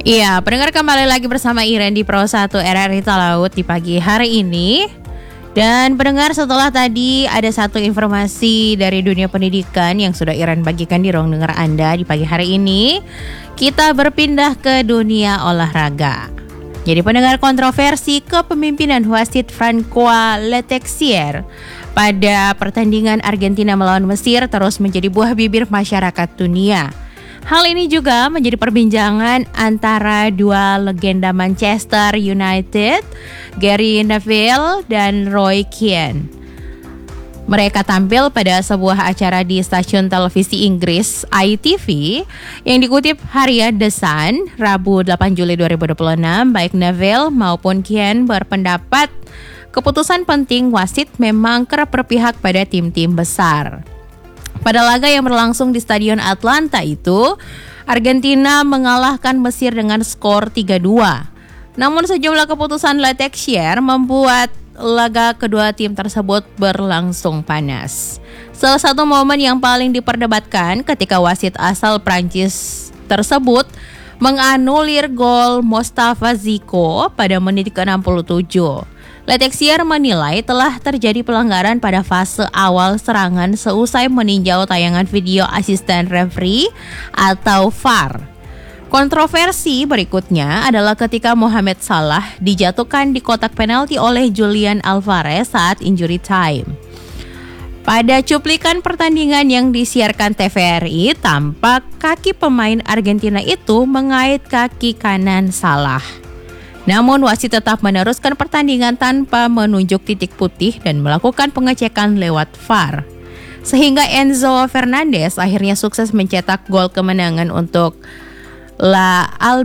Iya, pendengar kembali lagi bersama Iren di Pro 1 RRI Talaut di pagi hari ini. Dan pendengar, setelah tadi ada satu informasi dari dunia pendidikan yang sudah Iren bagikan di ruang dengar Anda di pagi hari ini, kita berpindah ke dunia olahraga. Jadi pendengar, kontroversi kepemimpinan wasit Francois Letexier pada pertandingan Argentina melawan Mesir terus menjadi buah bibir masyarakat dunia. Hal ini juga menjadi perbincangan antara dua legenda Manchester United, Gary Neville dan Roy Keane. Mereka tampil pada sebuah acara di stasiun televisi Inggris ITV yang dikutip harian The Sun, Rabu 8 Juli 2026, baik Neville maupun Keane berpendapat keputusan penting wasit memang kerap berpihak pada tim-tim besar. Pada laga yang berlangsung di Stadion Atlanta itu, Argentina mengalahkan Mesir dengan skor 3-2. Namun sejumlah keputusan Letexier membuat laga kedua tim tersebut berlangsung panas. Salah satu momen yang paling diperdebatkan ketika wasit asal Prancis tersebut menganulir gol Mostafa Ziko pada menit ke-67. Letexier menilai telah terjadi pelanggaran pada fase awal serangan seusai meninjau tayangan video asisten referee atau VAR. Kontroversi berikutnya adalah ketika Mohamed Salah dijatuhkan di kotak penalti oleh Julian Alvarez saat injury time. Pada cuplikan pertandingan yang disiarkan TVRI, tampak kaki pemain Argentina itu mengait kaki kanan Salah. Namun wasit tetap meneruskan pertandingan tanpa menunjuk titik putih dan melakukan pengecekan lewat VAR. Sehingga Enzo Fernandez akhirnya sukses mencetak gol kemenangan untuk La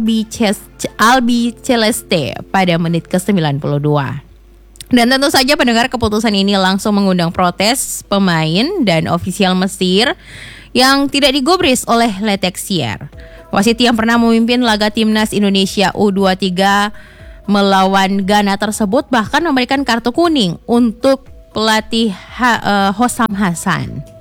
Albiceleste pada menit ke-92. Dan tentu saja pendengar, keputusan ini langsung mengundang protes pemain dan ofisial Mesir yang tidak digubris oleh Letexier. Wasit yang pernah memimpin laga timnas Indonesia U23 melawan Ghana tersebut bahkan memberikan kartu kuning untuk pelatih Hossam Hassan.